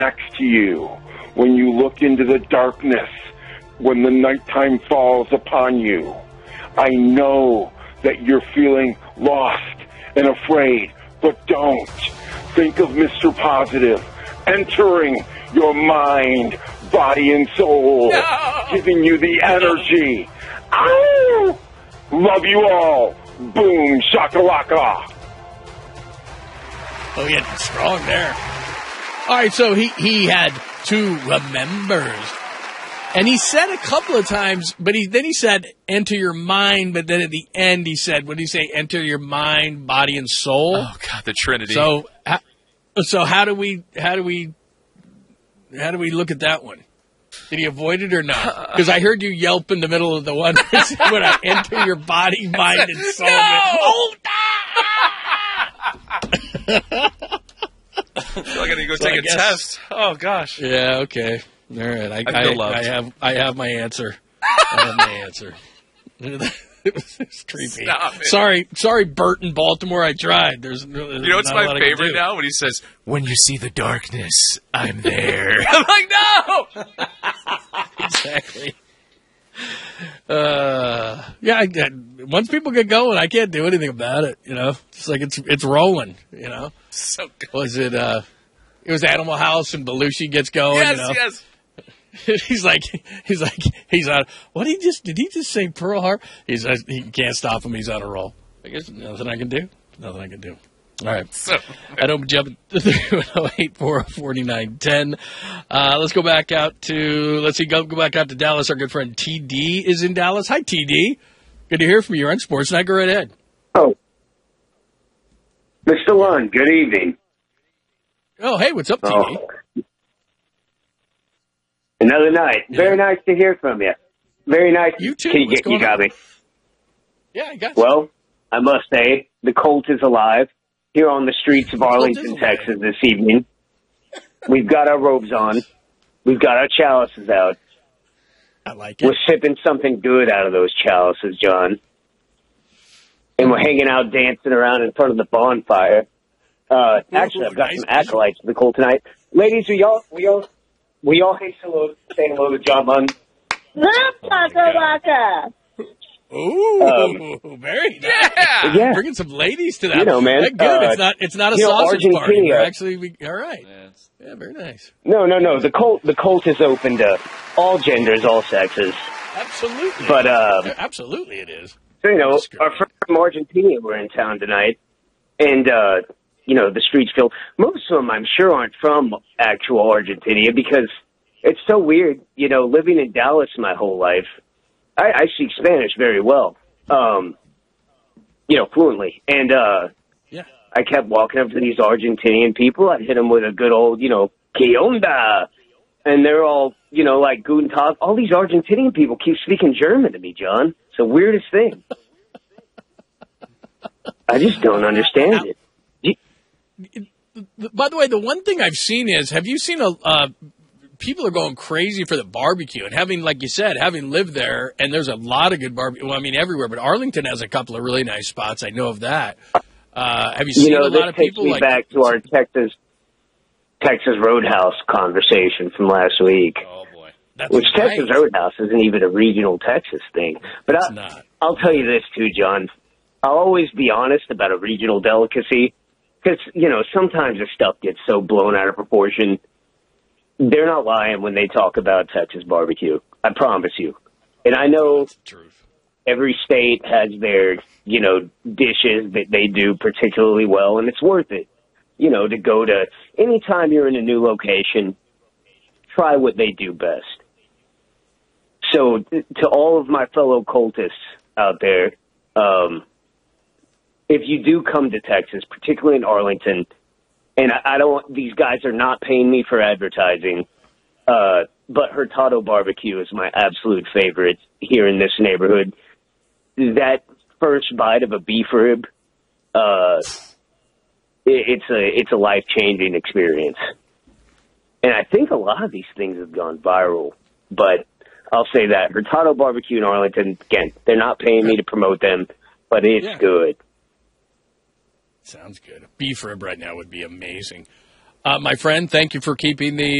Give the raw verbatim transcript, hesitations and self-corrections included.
next to you, when you look into the darkness, when the nighttime falls upon you, I know that you're feeling lost and afraid, but don't. Think of Mister Positive entering your mind, body, and soul, no. giving you the energy. Ow! Love you all. Boom, shakalaka. Oh, yeah, strong there. All right, so he, he had two remembers. And he said a couple of times, but he then he said, enter your mind, but then at the end he said, what did he say? Enter your mind, body, and soul. Oh, God, the Trinity. So, so how do we, how do we, how do we look at that one? Did he avoid it or not? Because I heard you yelp in the middle of the one when I enter your body, mind, and soul. No! Oh, I feel like I need to go so take I a guess, test. Oh, gosh. Yeah, okay. All right. I, I, I, I have I have my answer. I have my answer. It was, it was creepy. Stop it. Sorry, sorry, Bert in Baltimore. I tried. There's, there's you know what's my favorite now? When he says, "When you see the darkness, I'm there." I'm like, no. Exactly. Uh, yeah. I, I, once people get going, I can't do anything about it. You know, it's like it's it's rolling. You know. So good. Was it? Uh, it was Animal House, and Belushi gets going. Yes, you know? yes. He's like, he's like, he's on. What did he just? Did he just say Pearl Harbor? He's uh, he can't stop him. He's on a roll. I guess nothing I can do. Nothing I can do. All right. So, I don't jump to three one zero eight four four nine ten. Uh, let's go back out to let's see. Go go back out to Dallas. Our good friend T D is in Dallas. Hi T D. Good to hear from you. You're on Sports Night. Go right ahead. Oh, Mister Lund. Good evening. Oh, hey, what's up, T D? Oh. Another night. Yeah. Very nice to hear from you. Very nice. You too. Can you, What's get, you going got on? me. Yeah, I got you. Well, I must say, the Colt is alive here on the streets of Arlington, Texas this evening. We've got our robes on. We've got our chalices out. I like it. We're sipping something good out of those chalices, John. And we're hanging out, dancing around in front of the bonfire. Uh, actually, I've got nice some acolytes for the Colt tonight. Ladies, we all, we all, we all say hello, say hello to John Lund. Waka waka. Ooh, Um, very nice. yeah. Yeah. Bringing some ladies to that. You know, man. That good. Uh, it's not. It's not a you know, sausage party. Argentina- We're actually, we, all right. Yeah, very nice. No, no, no. The Colt, the Colt is open to all genders, all sexes. Absolutely. But, uh, absolutely, it is. So, you know, That's good. our friends from Argentina were in town tonight, and, uh, you know, the streets filled. Most of them, I'm sure, aren't from actual Argentina because it's so weird, you know, living in Dallas my whole life. I, I speak Spanish very well, um, you know, fluently. And uh, Yeah. I kept walking up to these Argentinian people. I'd hit them with a good old, you know, ¿Qué onda? And they're all, you know, like Guten Tag. All these Argentinian people keep speaking German to me, John. It's the weirdest thing. I just don't understand it. You- By the way, the one thing I've seen is, have you seen a, uh, people are going crazy for the barbecue and having, like you said, having lived there, and there's a lot of good barbecue. Well, I mean, everywhere, but Arlington has a couple of really nice spots. I know of that. Uh, have you seen You know, a this lot of takes people me like back to our Texas Texas Roadhouse conversation from last week. Oh boy, that's Which right. Texas Roadhouse isn't even a regional Texas thing. But It's I, not. I'll tell you this too, John. I'll always be honest about a regional delicacy because, you know, sometimes the stuff gets so blown out of proportion. They're not lying when they talk about Texas barbecue. I promise you. And I know That's the truth. every state has their, you know, dishes that they do particularly well, and it's worth it, you know, to go to. Anytime you're in a new location, try what they do best. So to all of my fellow cultists out there, um, if you do come to Texas, particularly in Arlington, and I, I don't, these guys are not paying me for advertising, uh, but Hurtado Barbecue is my absolute favorite here in this neighborhood. That first bite of a beef rib, uh, it, it's a it's a life changing experience. And I think a lot of these things have gone viral, but I'll say that Hurtado Barbecue in Arlington, again, they're not paying me to promote them, but it's Yeah. good. Sounds good. A beef rib right now would be amazing. Uh, my friend, thank you for keeping the